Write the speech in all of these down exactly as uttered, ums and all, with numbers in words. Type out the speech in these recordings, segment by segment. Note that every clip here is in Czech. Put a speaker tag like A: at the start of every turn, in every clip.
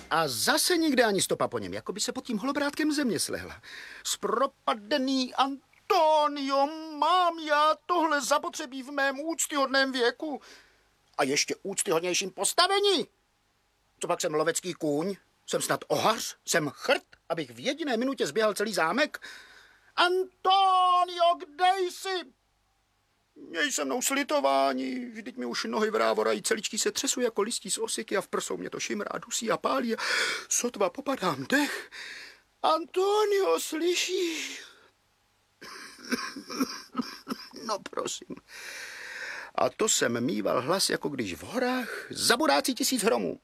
A: A zase nikde ani stopa po něm, jako by se pod tím holobrátkem země slehla. Zpropadený Antonio, mám já tohle zapotřebí v mém úctyhodném věku? A ještě úctyhodnějším postavení? Co pak jsem lovecký kůň? Jsem snad ohař? Jsem chrt, abych v jediné minutě zběhal celý zámek? Antonio, kde jsi? Měj se mnou slitování, vždyť mi už nohy vrávorají, celičky se třesu jako listí z osiky a v prsou mě to šimrá, dusí a pálí a sotva popadám dech. Antonio, slyšíš? No prosím. A to jsem mýval hlas, jako když v horách zaborácí tisíc hromů.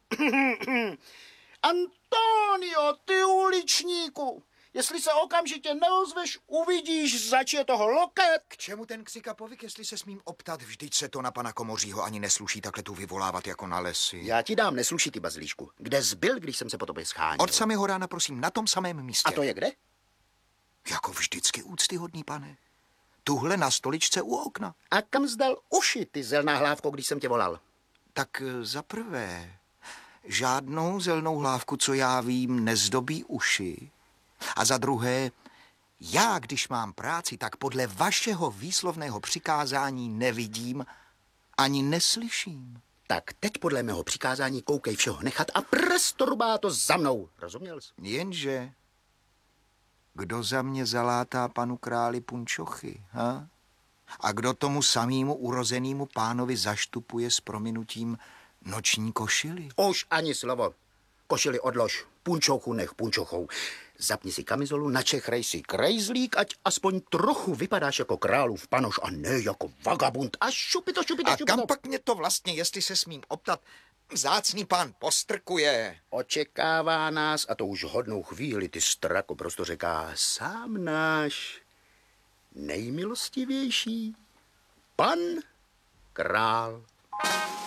A: Antonio, ty uličníku! Jestli se okamžitě neozveš, uvidíš, zač je toho loket.
B: K čemu ten ksik a povyk, jestli se smím optat? Vždyť se to na pana Komořího ani nesluší takhle tu vyvolávat jako na lesy.
A: Já ti dám, nesluší ty, bazlíšku. Kde zbyl, když jsem se po tobě scháněl?
B: Od samého rána, prosím, na tom samém místě.
A: A to je kde?
B: Jako vždycky úctyhodný, pane. Tuhle na stoličce u okna.
A: A kam zdal uši, ty zelná hlávko, když jsem tě volal?
B: Tak za prvé, žádnou zelnou hlávku, co já vím, nezdobí uši. A za druhé, já, když mám práci, tak podle vašeho výslovného přikázání nevidím ani neslyším.
A: Tak teď podle mého přikázání koukej všeho nechat a prastorubá to za mnou. Rozuměl jsi?
B: Jenže, kdo za mě zalátá panu králi punčochy, ha? A kdo tomu samému urozenému pánovi zaštupuje s prominutím noční košily?
A: Už ani slovo. Košili odlož, punčochu nech punčochou. Zapni si kamizolu, načechrej si krejzlík, ať aspoň trochu vypadáš jako králův panoš a ne jako vagabund. A šupi to, šupi to,
B: A
A: šupi
B: kam
A: to.
B: pak mě to vlastně, jestli se smím optat, vzácný pán postrkuje?
A: Očekává nás, a to už hodnou chvíli, ty strako prosto říká, sám náš nejmilostivější pan král.